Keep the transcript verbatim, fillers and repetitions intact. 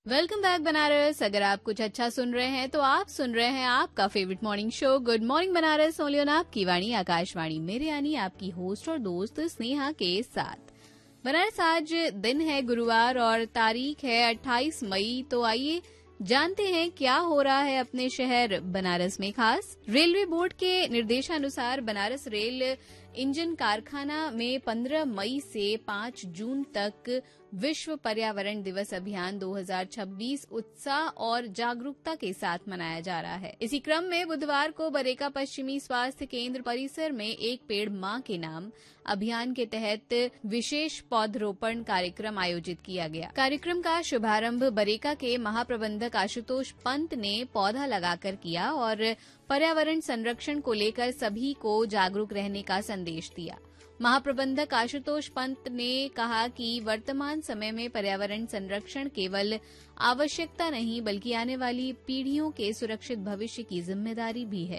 Welcome back Banaras. अगर आप कुछ अच्छा सुन रहे हैं तो आप सुन रहे हैं आपका favourite morning show good morning Banaras, only on आपकी वाणी आकाशवाणी। मेरे यानी आपकी होस्ट और दोस्त स्नेहा के साथ। बनारस आज दिन है गुरुवार और तारीख है अट्ठाईस मई। तो आइए जानते हैं क्या हो रहा है अपने शहर बनारस में खास। रेलवे बोर्ड के निर्देशानुसार बनारस रेल इंजन कारखाना में पंद्रह मई से पाँच जून तक विश्व पर्यावरण दिवस अभियान दो हज़ार छब्बीस उत्साह और जागरूकता के साथ मनाया जा रहा है। इसी क्रम में बुधवार को बरेका पश्चिमी स्वास्थ्य केंद्र परिसर में एक पेड़ मां के नाम अभियान के तहत विशेष पौधरोपण कार्यक्रम आयोजित किया गया। कार्यक्रम का शुभारंभ बरेका के महाप्रबंधक आशुतोष पंत ने पौधा लगाकर किया और पर्यावरण संरक्षण को लेकर सभी को जागरूक रहने का संदेश दिया। महाप्रबंधक आशुतोष पंत ने कहा कि वर्तमान समय में पर्यावरण संरक्षण केवल आवश्यकता नहीं बल्कि आने वाली पीढ़ियों के सुरक्षित भविष्य की जिम्मेदारी भी है।